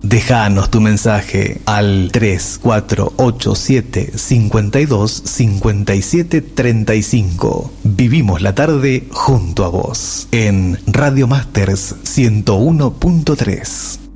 Déjanos tu mensaje al 3487 52 57 35. Vivimos la tarde junto a vos en Radio Masters 101.3.